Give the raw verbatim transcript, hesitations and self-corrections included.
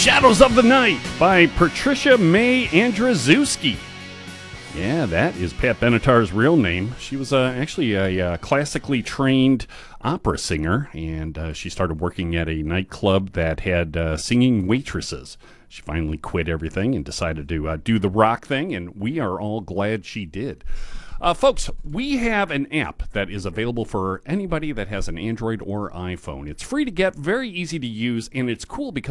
Shadows of the Night by Patricia May Andrzejewski. Yeah, that is Pat Benatar's real name. She was uh, actually a uh, classically trained opera singer, and uh, she started working at a nightclub that had uh, singing waitresses. She finally quit everything and decided to uh, do the rock thing, and we are all glad she did. Uh, folks, we have an app that is available for anybody that has an Android or iPhone. It's free to get, very easy to use, and it's cool because